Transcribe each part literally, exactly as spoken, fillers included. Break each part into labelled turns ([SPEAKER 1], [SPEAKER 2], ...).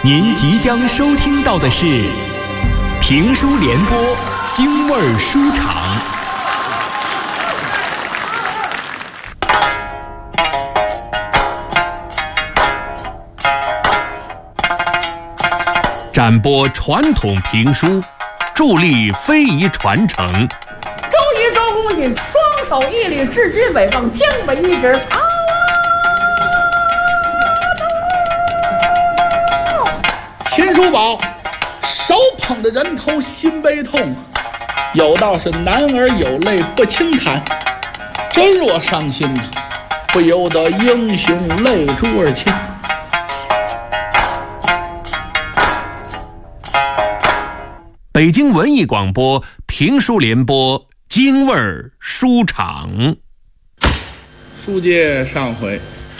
[SPEAKER 1] 您即将收听到的是评书联播京味儿书场。展播传统评书，助力非遗传承。
[SPEAKER 2] 周瑜、周公瑾双手一捋，至今北方，江北一指曹啊！
[SPEAKER 3] 秦叔宝手捧着人头心悲痛，有道是男儿有泪不轻弹，真若伤心呐，不由得英雄泪珠儿倾。
[SPEAKER 1] 北京文艺广播评书联播京味儿书场。
[SPEAKER 3] 书接上回，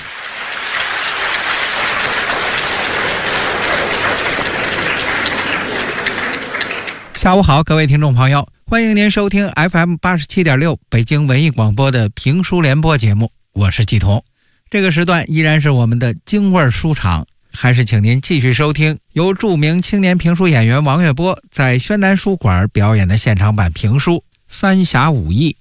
[SPEAKER 4] 下午好，各位听众朋友，欢迎您收听 F M 八十七点六 北京文艺广播的评书联播节目，我是季彤。这个时段依然是我们的京味儿书场，还是请您继续收听由著名青年评书演员王月波在宣南书馆表演的现场版评书《三侠五义》。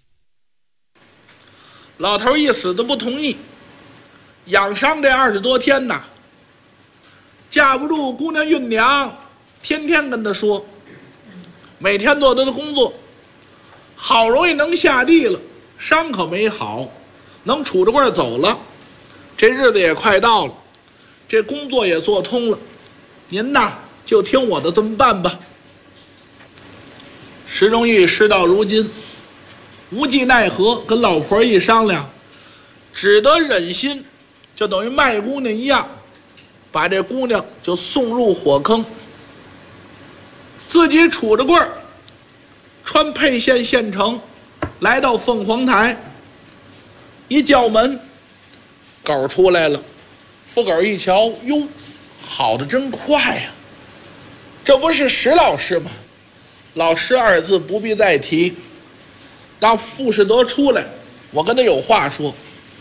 [SPEAKER 3] 老头一死都不同意，养伤这二十多天呐，架不住姑娘孕娘天天跟他说，每天做他的工作，好容易能下地了，伤可没好，能杵着棍走了，这日子也快到了，这工作也做通了，您呐就听我的这么办吧。石荣玉事到如今无计奈何，跟老婆一商量，只得忍心，就等于卖姑娘一样，把这姑娘就送入火坑，自己杵着棍儿穿沛县县城，来到凤凰台，一叫门，狗出来了。副狗一瞧，哟，好的真快呀！这不是石老师吗？老师二字不必再提，让傅士德出来，我跟他有话说。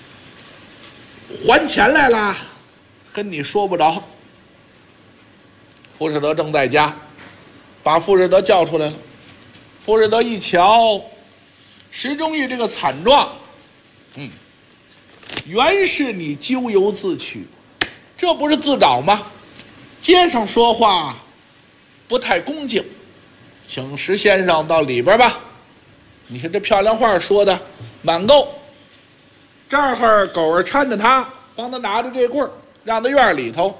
[SPEAKER 3] 还钱来了，跟你说不着。傅士德正在家，把傅士德叫出来了。傅士德一瞧石中玉这个惨状，嗯，原是你咎由自取，这不是自找吗？街上说话不太恭敬，请石先生到里边吧。你看这漂亮话说的满够。这会儿狗儿搀着他，帮他拿着这棍儿，让他院里头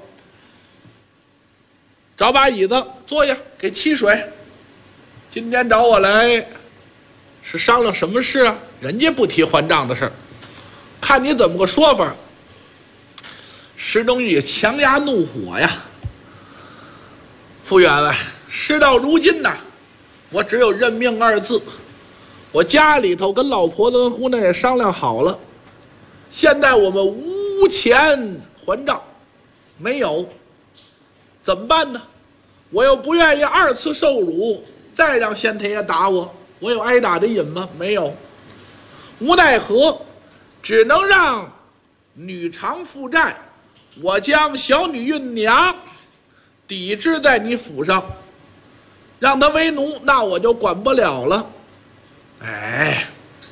[SPEAKER 3] 找把椅子坐下，给沏水。今天找我来是商量什么事啊？人家不提还账的事儿，看你怎么个说法。石中玉强压怒火呀，副员外，事到如今呐，我只有认命二字。我家里头跟老婆子跟姑娘也商量好了，现在我们无钱还账，没有，怎么办呢？我又不愿意二次受辱，再让县太爷打我，我有挨打的瘾吗？没有，无奈何，只能让女偿负债，我将小女孕娘抵制在你府上，让她为奴，那我就管不了了。哎，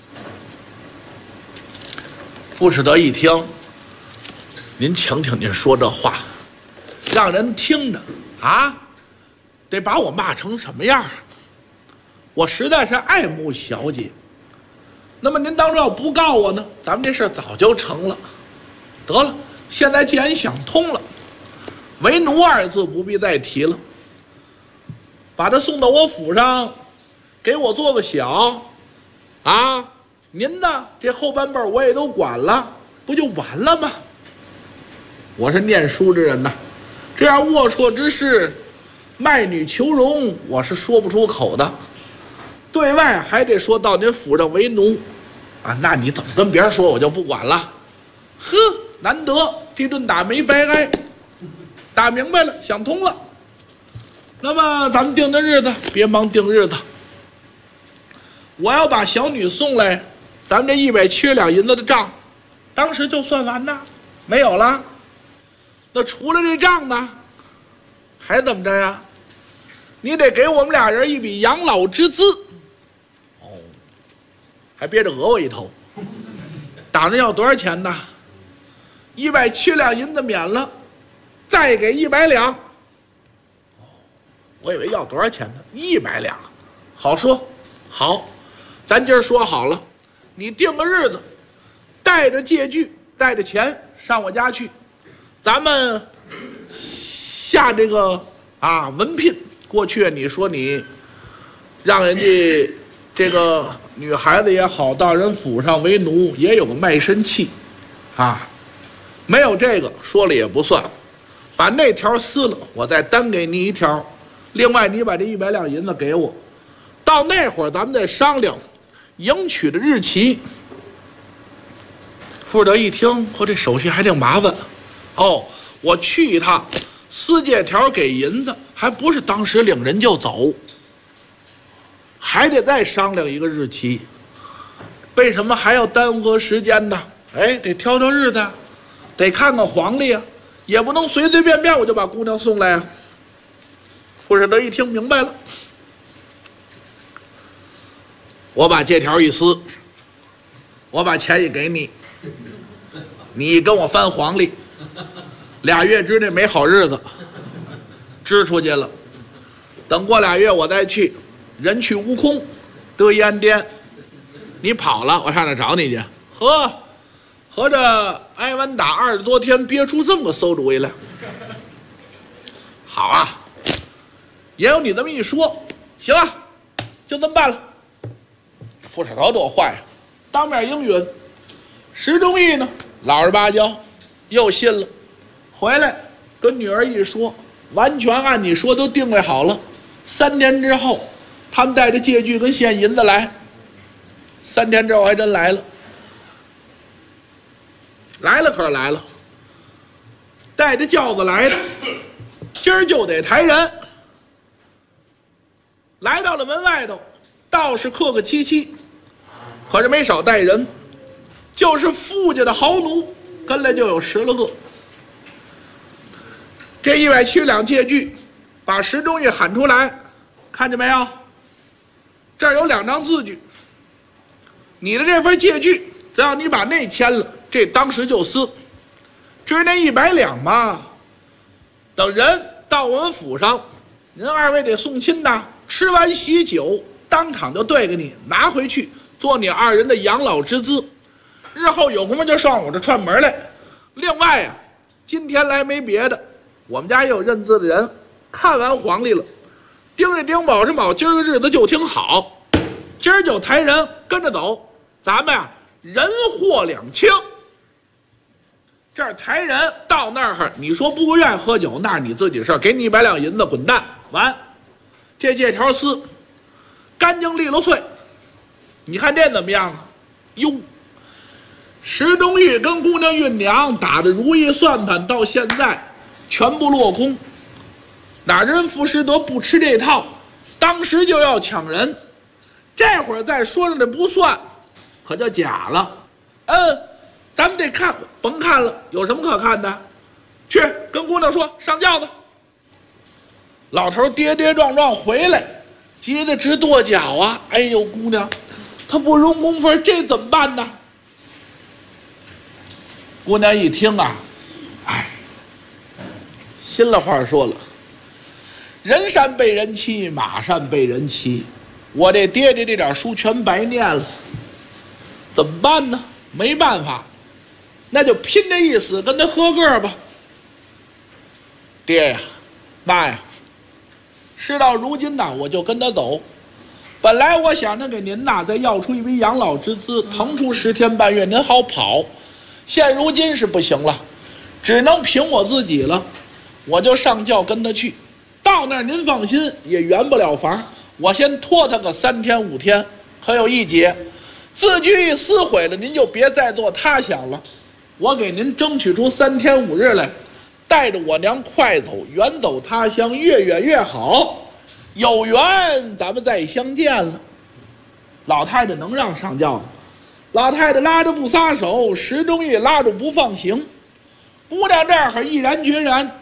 [SPEAKER 3] 傅士德一听，您请听您说这话，让人听着啊，得把我骂成什么样？我实在是爱慕小姐。那么您当初要不告我呢，咱们这事早就成了。得了，现在既然想通了，为奴二字不必再提了，把他送到我府上，给我做个小啊，您呢这后半辈我也都管了，不就完了吗？我是念书之人呐，这样龌龊之事，卖女求荣，我是说不出口的。对外还得说到您府上为奴啊，那你怎么跟别人说我就不管了。呵，难得这顿打没白挨，打明白了，想通了。那么咱们定的日子，别忙定日子，我要把小女送来，咱们这一百七十两银子的账当时就算完呐，没有了。那除了这账呢， 还怎么着呀？你得给我们俩人一笔养老之资。哦，还憋着讹我一头。打算要多少钱呢？一百七两银子免了，再给一百两。我以为要多少钱呢？一百两，好说，好，咱今儿说好了，你定个日子，带着借据，带着钱上我家去，咱们下这个啊文聘。过去你说你让人家这个女孩子也好，到人府上为奴，也有个卖身契，啊，没有这个说了也不算，把那条撕了，我再单给你一条。另外，你把这一百两银子给我，到那会儿咱们再商量迎娶的日期。富德一听，嚯，这手续还挺麻烦。哦，我去一趟，撕借条给银子，还不是当时领人就走，还得再商量一个日期。为什么还要耽误个时间呢？哎，得挑挑日子，得看看皇帝啊，也不能随随便便我就把姑娘送来啊。富士德一听明白了，我把借条一撕，我把钱也给你，你跟我翻黄历，俩月之内没好日子，支出去了。等过俩月我再去，人去屋空，得一安颠，你跑了，我上哪找你去？呵，合着挨完打二十多天，憋出这么个馊主意来。好啊。也有你这么一说，行啊，就这么办了。傅士头多坏呀，当面应允。石忠义呢，老实巴交，又信了。回来跟女儿一说，完全按你说都定位好了。三天之后，他们带着借据跟现银子来。三天之后还真来了，来了可是来了，带着轿子来的，今儿就得抬人。来到了门外头，道士客客气气，可是没少带人，就是富家的豪奴，跟来就有十来个。这一百七十两借据，把石忠义喊出来，看见没有？这儿有两张字据，你的这份借据，只要你把那签了，这当时就撕。至于那一百两嘛，等人到我们府上，您二位得送亲的。吃完喜酒，当场就兑给你，拿回去做你二人的养老之资。日后有功夫就上我这串门来。另外呀、啊，今天来没别的，我们家也有认字的人，看完黄历了，丁日丁卯是卯，今儿个日子就挺好，今儿就抬人跟着走，咱们呀、啊、人货两清。这儿抬人到那儿，你说不愿喝酒，那是你自己事儿，给你一百两银子，滚蛋！完。这借条撕，干净利落脆，你看这怎么样啊？哟，石忠义跟姑娘运娘打的如意算盘，到现在全部落空。哪知人傅士德不吃这套，当时就要抢人，这会儿再说上这不算，可就假了。嗯，咱们得看，甭看了，有什么可看的？去跟姑娘说上轿子。老头跌跌撞撞回来，急得直跺脚啊！哎呦，姑娘，他不容功夫，这怎么办呢？姑娘一听啊，哎，心里话说了，人善被人欺，马善被人骑，我这爹爹这点书全白念了，怎么办呢？没办法，那就拼这一死跟他喝个吧。爹呀，妈呀！事到如今呐，我就跟他走。本来我想着给您呐再要出一笔养老之资，腾出十天半月，您好跑。现如今是不行了，只能凭我自己了。我就上轿跟他去，到那儿您放心，也圆不了房。我先拖他个三天五天，可有一节，字据一撕毁了，您就别再做他想了。我给您争取出三天五日来。带着我娘快走，远走他乡，越远越好。有缘咱们再相见了。老太太能让上轿吗？老太太拉着不撒手，石忠义拉着不放行。姑娘这儿毅然决然，